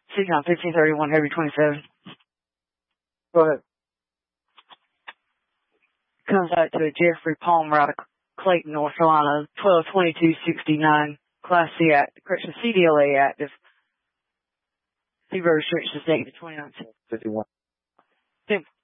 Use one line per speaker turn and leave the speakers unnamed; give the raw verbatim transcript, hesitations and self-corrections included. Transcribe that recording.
C-Com fifteen thirty-one, Heavy twenty-seven.
Go ahead.
Comes out to a Jeffrey Palmer out of Clayton, North Carolina, twelve twenty-two sixty-nine, Class C active, correction, C D L A active. Fever restrictions negative twenty-nine.
fifty-one.